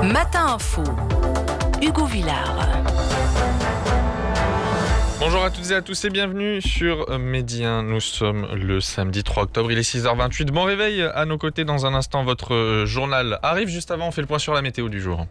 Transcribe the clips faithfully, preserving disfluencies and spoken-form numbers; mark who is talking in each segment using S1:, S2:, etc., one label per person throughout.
S1: Matin Info, Hugo Villard.
S2: Bonjour à toutes et à tous et bienvenue sur Midi un. Nous sommes le samedi trois octobre, il est six heures vingt-huit. Bon réveil à nos côtés dans un instant. Votre journal arrive juste avant, on fait le point sur la météo du jour.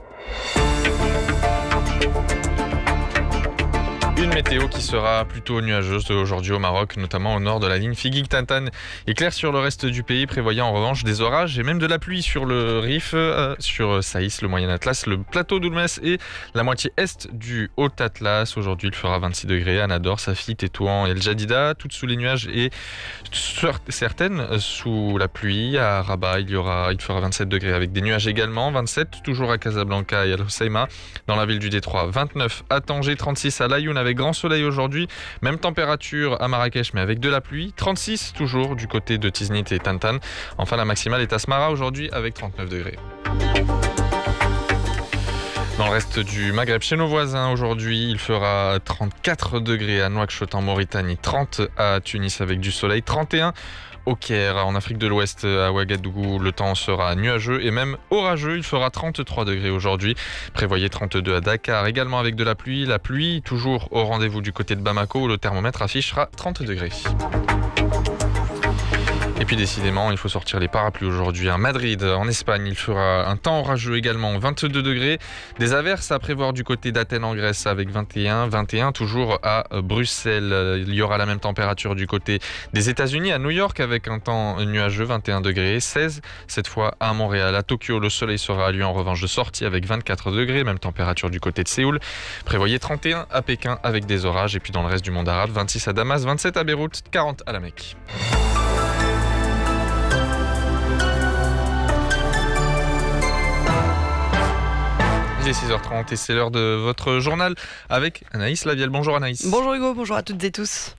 S2: Une météo qui sera plutôt nuageuse aujourd'hui au Maroc, notamment au nord de la ligne Figuig-Tantane. Et clair sur le reste du pays, prévoyant en revanche des orages et même de la pluie sur le Rif, euh, sur Saïs, le Moyen Atlas, le plateau d'Oulmès et la moitié est du Haut Atlas. Aujourd'hui, il fera vingt-six degrés à Nador, Safi, Tétouan et El Jadida, toutes sous les nuages et certaines sous la pluie. À Rabat, il y aura, il fera vingt-sept degrés avec des nuages également, vingt-sept toujours à Casablanca et à Al-Hoceima. Dans la ville du Détroit, vingt-neuf à Tanger, trente-six à Laayoune avec grand soleil aujourd'hui, même température à Marrakech mais avec de la pluie, trente-six toujours du côté de Tiznit et Tantane. Enfin la maximale est à Smara aujourd'hui avec trente-neuf degrés. Dans le reste du Maghreb, chez nos voisins, aujourd'hui, il fera trente-quatre degrés à Nouakchott en Mauritanie, trente à Tunis avec du soleil, trente et un au Caire. En Afrique de l'Ouest, à Ouagadougou, le temps sera nuageux et même orageux. Il fera trente-trois degrés aujourd'hui. Prévoyez trente-deux à Dakar, également avec de la pluie. La pluie, toujours au rendez-vous du côté de Bamako, où le thermomètre affichera trente degrés. Et puis décidément, il faut sortir les parapluies aujourd'hui. À Madrid, en Espagne, il fera un temps orageux également, vingt-deux degrés. Des averses à prévoir du côté d'Athènes en Grèce avec vingt et un, vingt et un toujours à Bruxelles. Il y aura la même température du côté des États-Unis, à New York avec un temps nuageux, vingt et un degrés, seize cette fois à Montréal. À Tokyo, le soleil sera à lui en revanche de sortie avec vingt-quatre degrés, même température du côté de Séoul. Prévoyez trente et un à Pékin avec des orages. Et puis dans le reste du monde arabe, vingt-six à Damas, vingt-sept à Beyrouth, quarante à la Mecque. Il est six heures trente et c'est l'heure de votre journal avec Anaïs Lavielle. Bonjour Anaïs.
S3: Bonjour Hugo, bonjour à toutes et tous.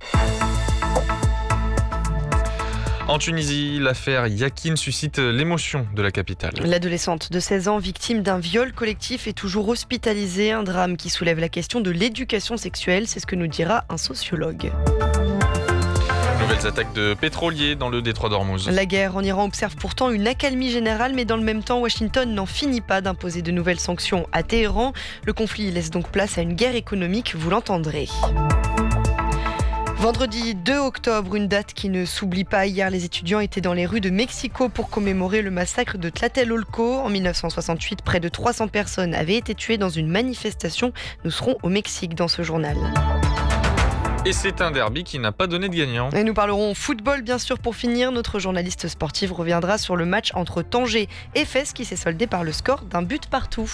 S2: En Tunisie, l'affaire Yakin suscite l'émotion de la capitale.
S3: L'adolescente de seize ans, victime d'un viol collectif, est toujours hospitalisée. Un drame qui soulève la question de l'éducation sexuelle, c'est ce que nous dira un sociologue.
S2: Nouvelles attaques de pétroliers dans le détroit d'Ormuz.
S3: La guerre en Iran observe pourtant une accalmie générale, mais dans le même temps, Washington n'en finit pas d'imposer de nouvelles sanctions à Téhéran. Le conflit laisse donc place à une guerre économique, vous l'entendrez. Vendredi deux octobre, une date qui ne s'oublie pas. Hier, les étudiants étaient dans les rues de Mexico pour commémorer le massacre de Tlatelolco. En mille neuf cent soixante-huit, près de trois cents personnes avaient été tuées dans une manifestation. Nous serons au Mexique dans ce journal.
S2: Et c'est un derby qui n'a pas donné de gagnant.
S3: Et nous parlerons football bien sûr pour finir. Notre journaliste sportive reviendra sur le match entre Tanger et Fès qui s'est soldé par le score d'un but partout.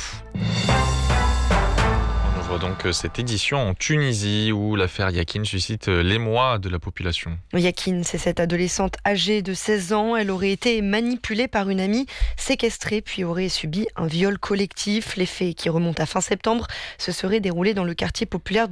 S2: On ouvre donc cette édition en Tunisie où l'affaire Yakin suscite l'émoi de la population.
S3: Yakin, c'est cette adolescente âgée de seize ans. Elle aurait été manipulée par une amie, séquestrée puis aurait subi un viol collectif. Les faits qui remontent à fin septembre se seraient déroulés dans le quartier populaire